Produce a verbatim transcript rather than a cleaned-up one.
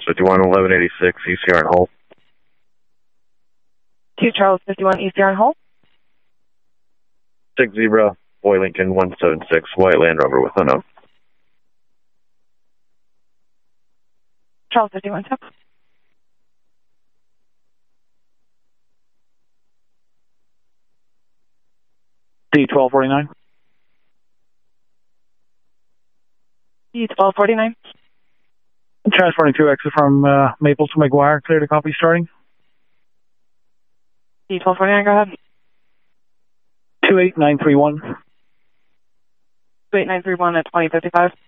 fifty-one, eleven eighty-six, E C R and hold. two Charles fifty-one, E C R and hold. six Zebra, Boy Lincoln, one seven six, White Land Rover with unknown. Charles fifty-one, tip. D twelve forty-nine. D twelve forty-nine. Transporting two exit from uh, Maple to McGuire. Clear to copy starting. D twelve forty-nine, go ahead. two eight nine three one. two eight nine three one at twenty fifty-five.